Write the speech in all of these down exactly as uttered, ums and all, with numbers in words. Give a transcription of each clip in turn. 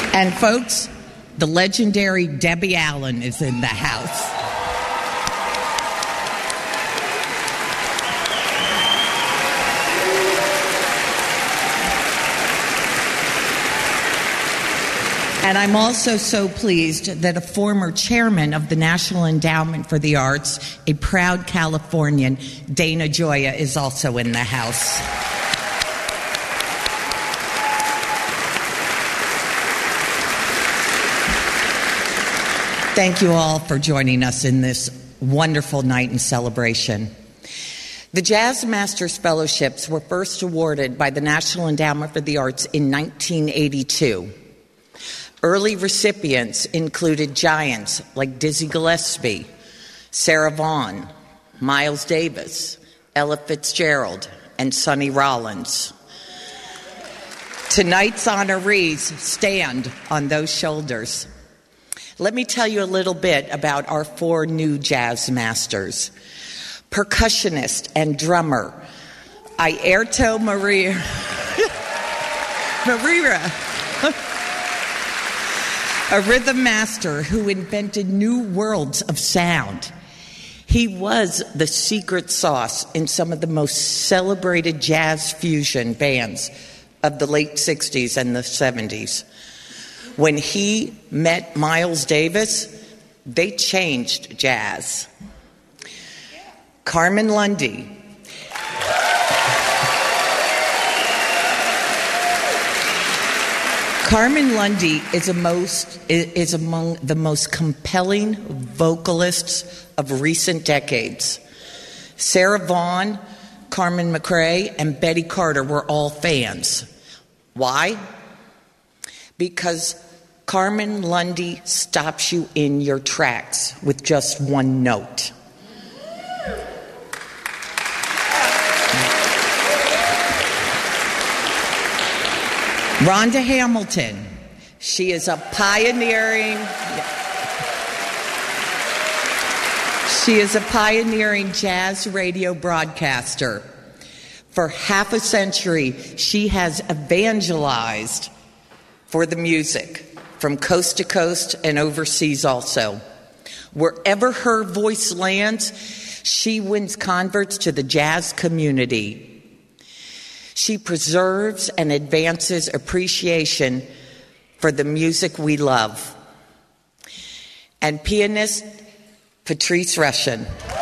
And folks, the legendary Debbie Allen is in the house. And I'm also so pleased that a former chairman of the National Endowment for the Arts, a proud Californian, Dana Gioia, is also in the house. Thank you all for joining us in this wonderful night in celebration. The Jazz Masters Fellowships were first awarded by the National Endowment for the Arts in nineteen eighty-two. Early recipients included giants like Dizzy Gillespie, Sarah Vaughan, Miles Davis, Ella Fitzgerald, and Sonny Rollins. Tonight's honorees stand on those shoulders. Let me tell you a little bit about our four new jazz masters. Percussionist and drummer, Airto Maria. Maria. A rhythm master who invented new worlds of sound. He was the secret sauce in some of the most celebrated jazz fusion bands of the late sixties and the seventies. When he met Miles Davis, they changed jazz. Carmen Lundy. Carmen Lundy is, a most, is among the most compelling vocalists of recent decades. Sarah Vaughan, Carmen McRae, and Betty Carter were all fans. Why? Because Carmen Lundy stops you in your tracks with just one note. Rhonda Hamilton, she is a pioneering, she is a pioneering jazz radio broadcaster. For half a century, she has evangelized for the music from coast to coast and overseas also. Wherever her voice lands, she wins converts to the jazz community. She preserves and advances appreciation for the music we love. And pianist Patrice Rushen.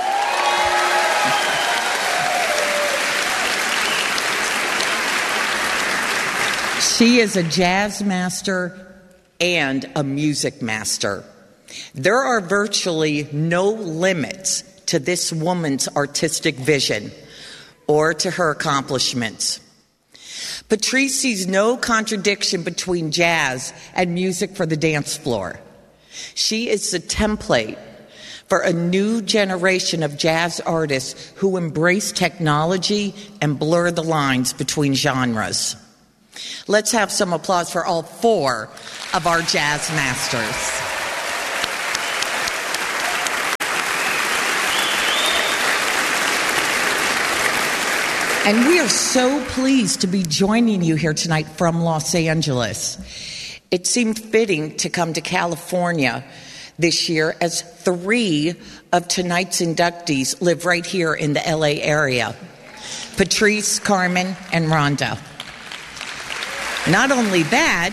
She is a jazz master and a music master. There are virtually no limits to this woman's artistic vision or to her accomplishments. Patrice sees no contradiction between jazz and music for the dance floor. She is the template for a new generation of jazz artists who embrace technology and blur the lines between genres. Let's have some applause for all four of our jazz masters. And we are so pleased to be joining you here tonight from Los Angeles. It seemed fitting to come to California this year as three of tonight's inductees live right here in the L A area. Patrice, Carmen, and Rhonda. Not only that,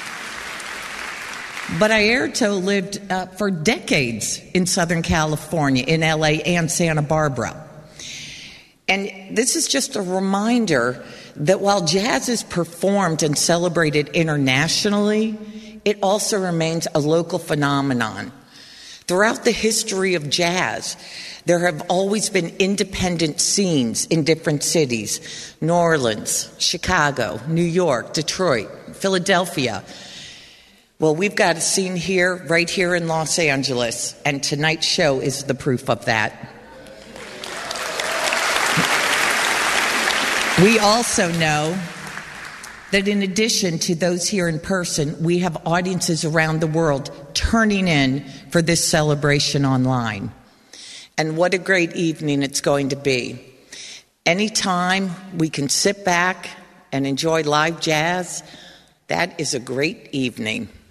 but Airto lived uh, for decades in Southern California, in L A and Santa Barbara. And this is just a reminder that while jazz is performed and celebrated internationally, it also remains a local phenomenon. Throughout the history of jazz, there have always been independent scenes in different cities: New Orleans, Chicago, New York, Detroit, Philadelphia. Well, we've got a scene here, right here in Los Angeles, and tonight's show is the proof of that. We also know that in addition to those here in person, we have audiences around the world turning in for this celebration online. And what a great evening it's going to be. Anytime we can sit back and enjoy live jazz, that is a great evening.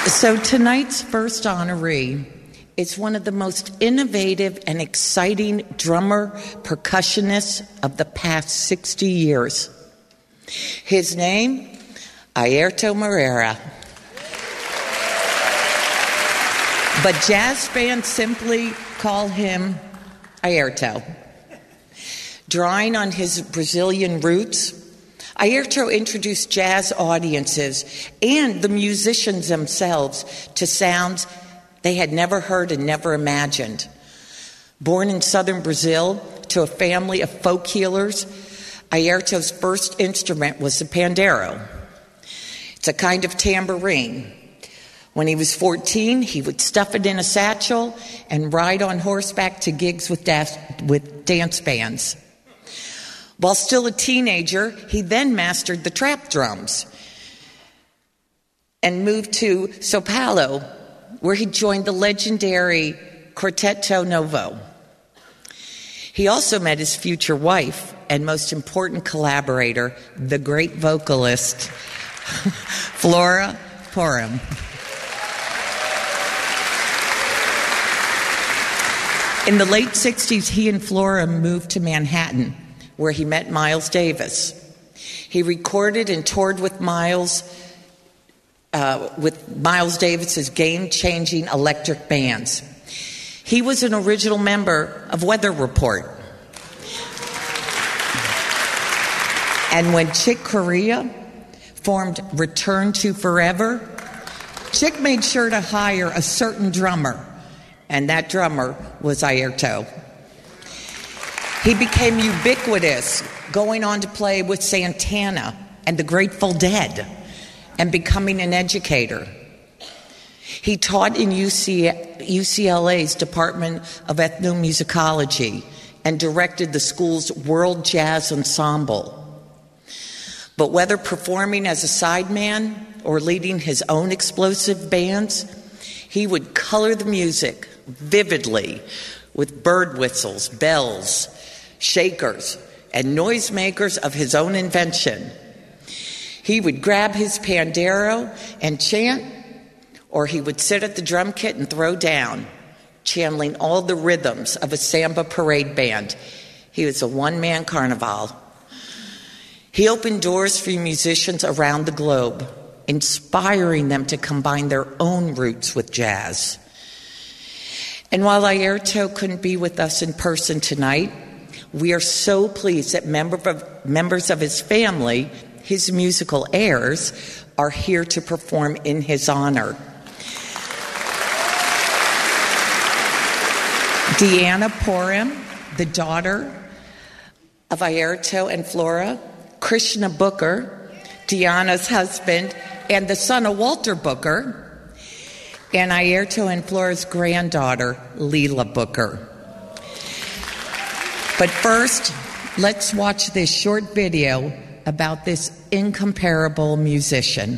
So tonight's first honoree is one of the most innovative and exciting drummer percussionists of the past sixty years. His name, Airto Moreira. But jazz fans simply call him Airto. Drawing on his Brazilian roots, Airto introduced jazz audiences and the musicians themselves to sounds they had never heard and never imagined. Born in southern Brazil to a family of folk healers, Airto's first instrument was the pandeiro. It's a kind of tambourine. When he was fourteen, he would stuff it in a satchel and ride on horseback to gigs with, das- with dance bands. While still a teenager, he then mastered the trap drums and moved to Sao Paulo, where he joined the legendary Quarteto Novo. He also met his future wife and most important collaborator, the great vocalist, Flora Purim. In the late sixties, he and Flora moved to Manhattan, where he met Miles Davis. He recorded and toured with Miles, uh, with Miles Davis's game-changing electric bands. He was an original member of Weather Report. And when Chick Corea formed Return to Forever, Chick made sure to hire a certain drummer, and that drummer was Airto. He became ubiquitous, going on to play with Santana and the Grateful Dead, and becoming an educator. He taught in U C, U C L A's Department of Ethnomusicology and directed the school's World Jazz Ensemble. But whether performing as a sideman or leading his own explosive bands, he would color the music vividly with bird whistles, bells, shakers, and noisemakers of his own invention. He would grab his pandeiro and chant, or he would sit at the drum kit and throw down, channeling all the rhythms of a samba parade band. He was a one-man carnival. He opened doors for musicians around the globe, inspiring them to combine their own roots with jazz. And while Airto couldn't be with us in person tonight, we are so pleased that member of, members of his family, his musical heirs, are here to perform in his honor. Deanna Purim, the daughter of Airto and Flora, Krishna Booker, Deanna's husband, and the son of Walter Booker, and Airto and Flora's granddaughter, Leela Booker. But first, let's watch this short video about this incomparable musician.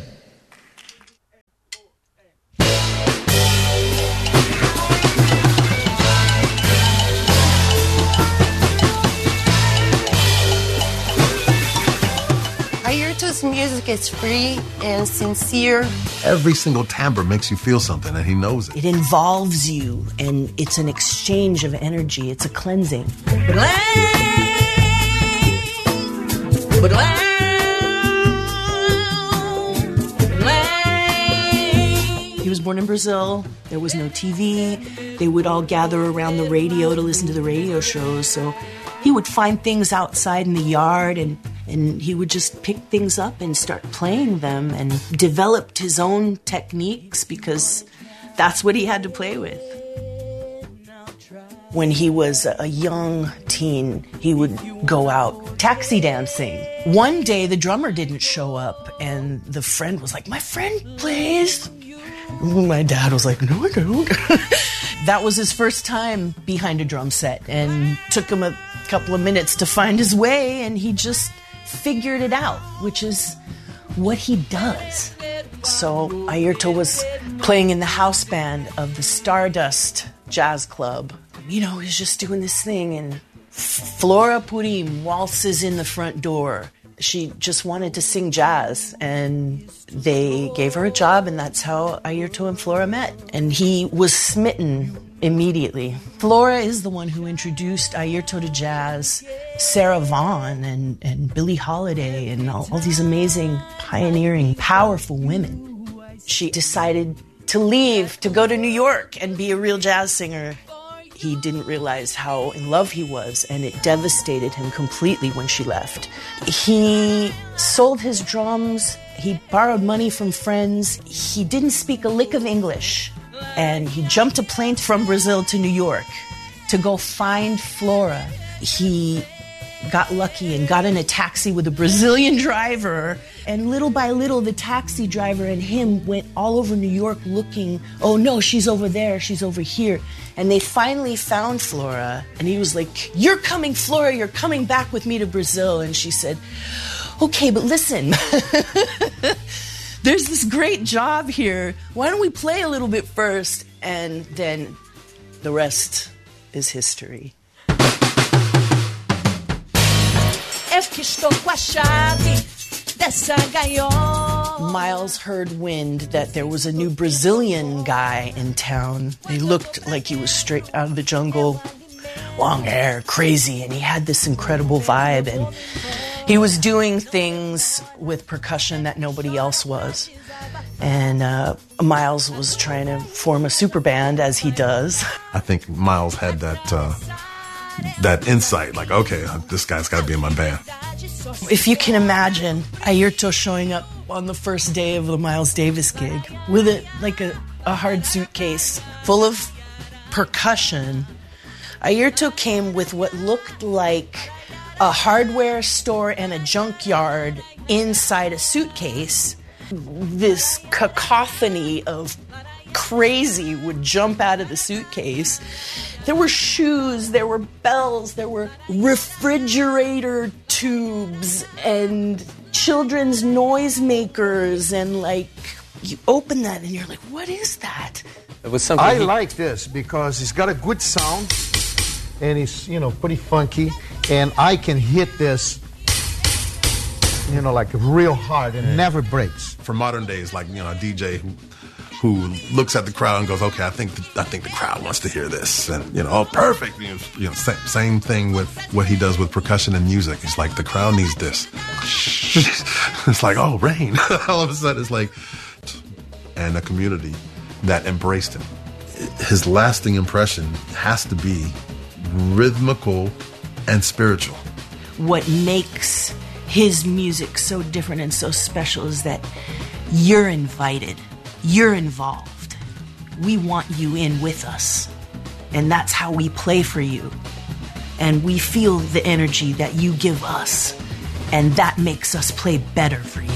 Airto's music is free and sincere. Every single timbre makes you feel something, and he knows it. It involves you, and it's an exchange of energy. It's a cleansing. He was born in Brazil. There was no T V. They would all gather around the radio to listen to the radio shows. So he would find things outside in the yard, and, and he would just pick things up and start playing them, and developed his own techniques because that's what he had to play with. When he was a young teen, he would go out taxi dancing. One day, the drummer didn't show up, and the friend was like, "My friend plays." My dad was like, "No, I don't." That was his first time behind a drum set, and took him a couple of minutes to find his way, and he just figured it out, which is what he does. So Airto was playing in the house band of the Stardust Jazz Club. You know, he's just doing this thing, and Flora Purim waltzes in the front door. She just wanted to sing jazz, and they gave her a job, and that's how Airto and Flora met. And he was smitten immediately. Flora is the one who introduced Airto to jazz, Sarah Vaughan and, and Billie Holiday and all, all these amazing, pioneering, powerful women. She decided to leave, to go to New York and be a real jazz singer. He didn't realize how in love he was, and it devastated him completely when she left. He sold his drums, he borrowed money from friends, he didn't speak a lick of English, and he jumped a plane from Brazil to New York to go find Flora. He got lucky and got in a taxi with a Brazilian driver, and little by little the taxi driver and him went all over New York looking, oh no, she's over there, she's over here. And they finally found Flora, and he was like, you're coming, Flora, you're coming back with me to Brazil. And she said, okay, but listen, there's this great job here. Why don't we play a little bit first? And then the rest is history. Miles heard wind that there was a new Brazilian guy in town. He looked like he was straight out of the jungle. Long hair, crazy, and he had this incredible vibe. And he was doing things with percussion that nobody else was. And uh, Miles was trying to form a super band, as he does. I think Miles had that uh, that insight, like, okay, this guy's got to be in my band. If you can imagine Airto showing up on the first day of the Miles Davis gig with a, like a, a hard suitcase full of percussion. Airto came with what looked like a hardware store and a junkyard inside a suitcase. This cacophony of crazy would jump out of the suitcase. There were shoes, there were bells, there were refrigerator tubes and children's noisemakers, and like you open that and you're like, what is that? It was something I he... like this because it's got a good sound and it's, you know, pretty funky, and I can hit this, you know, like real hard and it never breaks. For modern days, like, you know, a D J who who looks at the crowd and goes, okay, I think the, I think the crowd wants to hear this, and you know, oh, perfect. You know, you know same, same thing with what he does with percussion and music. It's like the crowd needs this. It's like, oh, rain. All of a sudden, it's like, and a community that embraced him. His lasting impression has to be rhythmical and spiritual. What makes his music so different and so special is that you're invited. You're involved. We want you in with us. And that's how we play for you. And we feel the energy that you give us. And that makes us play better for you.